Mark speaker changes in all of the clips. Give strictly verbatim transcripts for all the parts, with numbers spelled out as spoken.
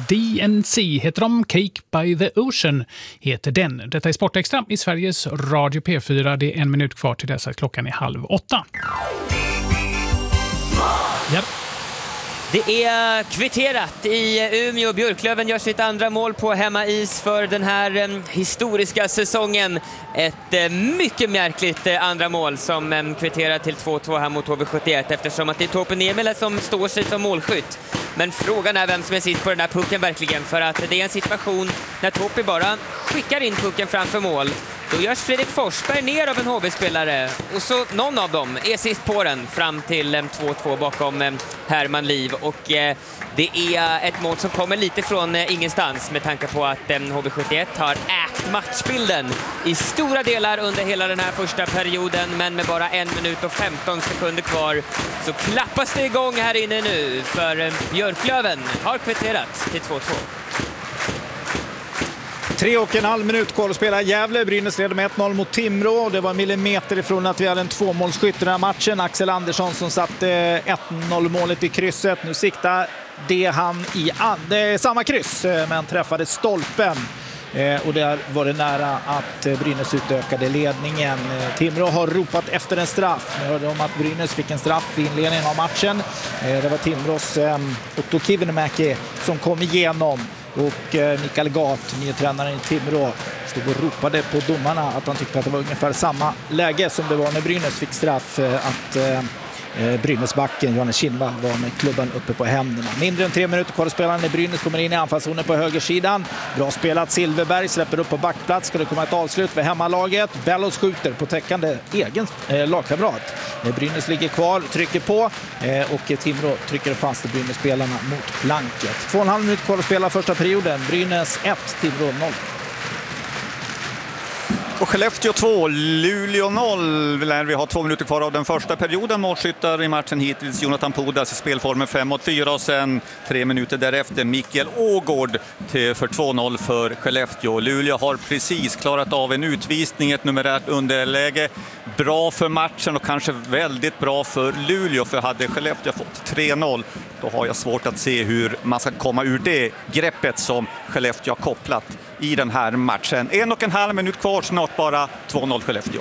Speaker 1: D N C heter de, Cake by the Ocean heter den. Detta är Sportextra i Sveriges Radio P fyra. Det är en minut kvar till dess att klockan är halv åtta. Ja.
Speaker 2: Det är kvitterat i Umeå. Björklöven gör sitt andra mål på hemmais för den här eh, historiska säsongen. Ett eh, mycket märkligt eh, andra mål som eh, kvitterar till två två här mot H V sjuttioett, eftersom att det är Topen Niemela som står sig som målskytt. Men frågan är vem som är sist på den här pucken verkligen, för att det är en situation när Topi bara skickar in pucken framför mål. Då görs Fredrik Forsberg ner av en H V-spelare och så någon av dem är sist på den fram till två två bakom Herman Liv. Och eh, det är ett mål som kommer lite från eh, ingenstans med tanke på att eh, H V sjuttioett har ägt matchbilden i stora delar under hela den här första perioden. Men med bara en minut och femton sekunder kvar så klappas det igång här inne nu, för eh, Björklöven har kvitterat till två två.
Speaker 3: Tre och en halv minut kvar att spela. Gävle, Brynäs leder med ett noll mot Timrå. Det var millimeter ifrån att vi hade en tvåmålsskytt i den här matchen. Axel Andersson som satte ett noll målet i krysset. Nu siktar det han i and- samma kryss, men träffade stolpen. Eh, och där var det nära att eh, Brynäs utökade ledningen. Eh, Timrå har ropat efter en straff. Nu hörde de att Brynäs fick en straff i inledningen av matchen. Eh, det var Timrås eh, Otto Kivinemäki som kom igenom. Och eh, Mikael Gart, nye tränaren i Timrå, stod och ropade på domarna att han tyckte att det var ungefär samma läge som det var när Brynäs fick straff, eh, att eh, Brynäsbacken Johannes Kindvall var med klubban uppe på händerna. Mindre än tre minuter kvar att spela när Brynäs kommer in i anfallszonen på högersidan. Bra spelat, Silverberg släpper upp på backplats. Ska det komma ett avslut för hemmalaget. Bellos skjuter på täckande egen eh, lagkamrat. Brynäs ligger kvar, trycker på eh, och Timrå trycker fast Brynäs-spelarna mot blanket. Två och en halv minut kvar att spela första perioden. Brynäs ett, Timrå noll.
Speaker 4: Och Skellefteå två, Luleå noll. Vi har två minuter kvar av den första perioden. Målskyttar i matchen hittills Jonathan Pudas i spelformen fem mot fyra, och sen tre minuter därefter Mikael Ågård till för två noll för Skellefteå. Luleå har precis klarat av en utvisning, ett numerärt underläge. Bra för matchen och kanske väldigt bra för Luleå, för hade Skellefteå fått tre noll då har jag svårt att se hur man ska komma ur det greppet som Skellefteå har kopplat i den här matchen. En och en halv minut kvar, snart bara två noll Skellefteå.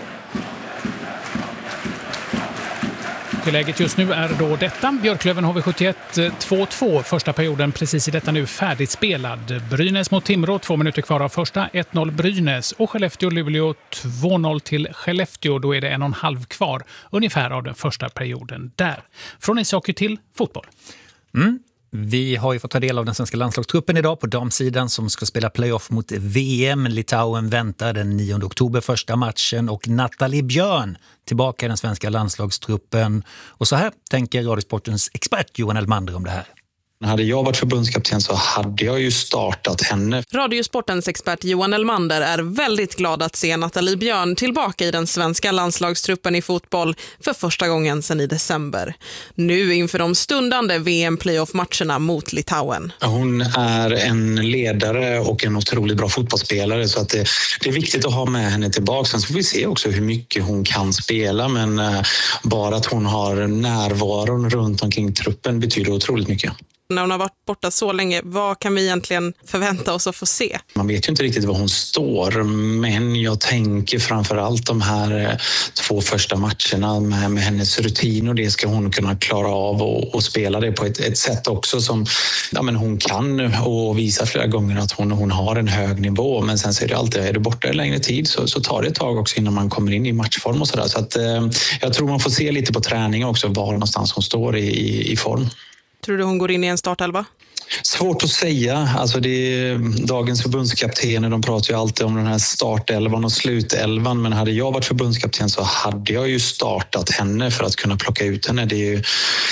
Speaker 1: Läget just nu är då detta. Björklöven H V sjuttioett två två. Första perioden precis i detta nu färdigspelad. Brynäs mot Timrå, två minuter kvar av första. ett noll Brynäs. Och Skellefteå-Luleå två noll till Skellefteå. Då är det en och en halv kvar ungefär av den första perioden där. Från ishockey till fotboll.
Speaker 5: Mm. Vi har ju fått ta del av den svenska landslagstruppen idag på damsidan som ska spela playoff mot V M. Litauen väntar den nionde oktober första matchen, och Nathalie Björn tillbaka i den svenska landslagstruppen. Och så här tänker Radiosportens expert Johan Elmander om det här.
Speaker 6: Hade jag varit förbundskapten så hade jag ju startat henne.
Speaker 7: Radiosportens expert Johan Elmander är väldigt glad att se Nathalie Björn tillbaka i den svenska landslagstruppen i fotboll för första gången sedan i december. Nu inför de stundande V M-playoff-matcherna mot Litauen.
Speaker 6: Hon är en ledare och en otroligt bra fotbollsspelare, så att det, det är viktigt att ha med henne tillbaka. Sen så får vi se också hur mycket hon kan spela, men bara att hon har närvaron runt omkring truppen betyder otroligt mycket.
Speaker 7: När hon har varit borta så länge, vad kan vi egentligen förvänta oss att få se?
Speaker 6: Man vet ju inte riktigt var hon står, men jag tänker framförallt de här två första matcherna med, med hennes rutin, och det ska hon kunna klara av och, och spela det på ett, ett sätt också som ja, men hon kan, och visa flera gånger att hon, hon har en hög nivå. Men sen så är det alltid, är du borta en längre tid så, så tar det ett tag också innan man kommer in i matchform och sådär. Så att eh, jag tror man får se lite på träning också var någonstans hon står i, i, i form.
Speaker 7: Tror du hon går in i en startelva?
Speaker 6: Svårt att säga. Alltså det är, dagens förbundskaptener, de pratar ju alltid om den här startelvan och slutelvan. Men hade jag varit förbundskapten så hade jag ju startat henne för att kunna plocka ut henne. Det är ju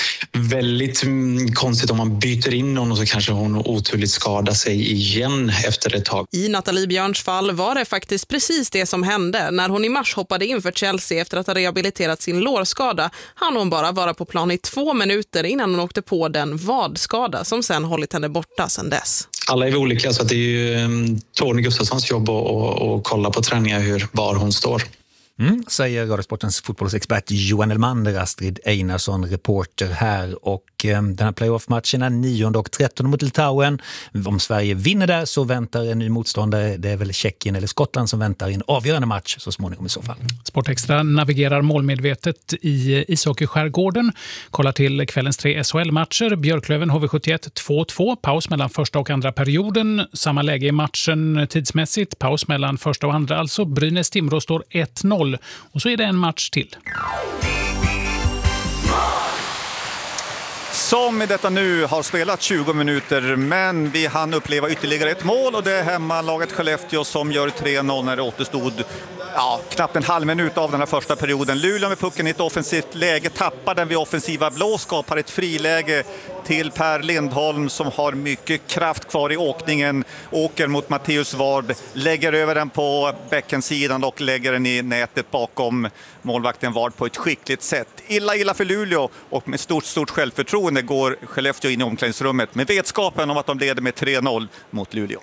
Speaker 6: väldigt konstigt om man byter in någon och så kanske hon oturligt skadar sig igen efter ett tag.
Speaker 7: I Nathalie Björns fall var det faktiskt precis det som hände. När hon i mars hoppade in för Chelsea efter att ha rehabiliterat sin lårskada, hann hon bara vara på plan i två minuter innan hon åkte på den vadskada som sen hållit henne borta sedan dess.
Speaker 6: Alla är olika, så att det är ju Tony Gustafssons jobb att, att, att kolla på träningar hur, var hon står.
Speaker 5: Mm, säger Radiosportens fotbollsexpert Johan Elmander. Astrid Einarsson, reporter här. Och den här playoff-matchen är nionde och trettonde mot Litauen. Om Sverige vinner där så väntar en ny motståndare. Det är väl Tjeckien eller Skottland som väntar i en avgörande match så småningom i så fall.
Speaker 1: Sportextra navigerar målmedvetet i ishockeyskärgården. Kolla till kvällens tre S H L-matcher. Björklöven H V sjuttioett två två. Paus mellan första och andra perioden. Samma läge i matchen tidsmässigt. Paus mellan första och andra. Alltså Brynäs-Timrå står ett noll. Och så är det en match till.
Speaker 4: Som i detta nu har spelat tjugo minuter, men vi hann uppleva ytterligare ett mål och det är hemmalaget Skellefteå som gör tre noll när det återstod ja, knappt en halv minut av den här första perioden. Luleå med pucken i ett offensivt läge tappar den vid offensiva blå, skapar ett friläge till Per Lindholm som har mycket kraft kvar i åkningen, åker mot Matteus Ward, lägger över den på bäckensidan och lägger den i nätet bakom målvakten Ward på ett skickligt sätt. Illa illa för Luleå och med stort stort självförtroende går Skellefteå in i omklädningsrummet med vetskapen om att de leder med tre noll mot Luleå.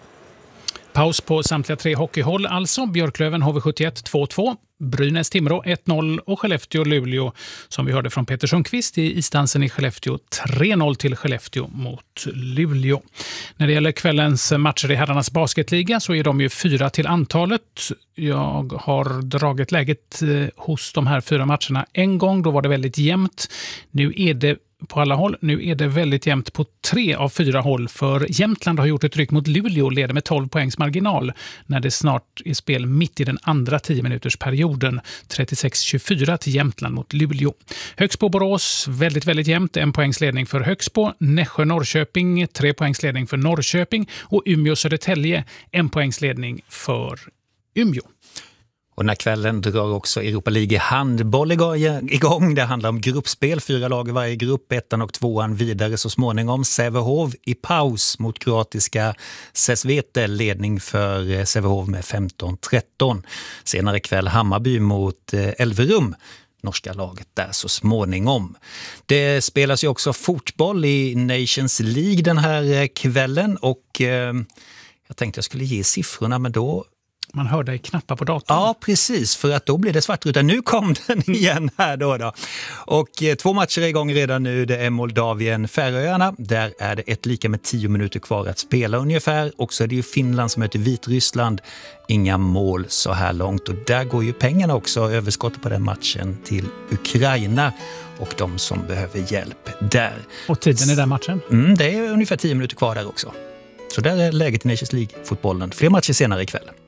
Speaker 1: Paus på samtliga tre hockeyhåll, alltså Björklöven H V sjuttioett två två, Brynäs-Timrå ett noll och Skellefteå-Luleå, som vi hörde från Peter Sundqvist i isdansen i Skellefteå, tre noll till Skellefteå mot Luleå. När det gäller kvällens matcher i herrarnas basketliga så är de ju fyra till antalet. Jag har dragit läget hos de här fyra matcherna en gång, då var det väldigt jämnt. Nu är det på alla håll. Nu är det väldigt jämnt på tre av fyra håll, för Jämtland har gjort ett tryck mot Luleå och leder med tolv poängs marginal när det snart är spel mitt i den andra tio minuters perioden. trettiosex tjugofyra till Jämtland mot Luleå. Högsbo Borås, väldigt väldigt jämnt. En poängs ledning för Högsbo. Nässjö Norrköping, tre poängs ledning för Norrköping. Och Umeå Södertälje, en poängs ledning för Umeå.
Speaker 5: Och den här kvällen drar också Europa League handboll igång. Det handlar om gruppspel, fyra lag i varje grupp, ettan och tvåan vidare så småningom. Sävehof i paus mot kroatiska Sesvete, ledning för Sävehof med femton tretton. Senare kväll Hammarby mot Elverum, norska laget där så småningom. Det spelas ju också fotboll i Nations League den här kvällen och eh, jag tänkte jag skulle ge siffrorna, men då
Speaker 1: man hör dig knappa på datorn.
Speaker 5: Ja, precis. För att då blir det svartruta. Nu kom den igen här då. då. Och eh, två matcher är igång redan nu. Det är Moldavien, Färöarna. Där är det ett lika med tio minuter kvar att spela ungefär. Och så är det ju Finland som möter Vitryssland. Inga mål så här långt. Och där går ju pengarna också, överskottet på den matchen, till Ukraina och de som behöver hjälp där.
Speaker 1: Och tiden i den matchen?
Speaker 5: Mm, det är ungefär tio minuter kvar där också. Så där är läget i Nations League-fotbollen. Fler matcher senare ikväll.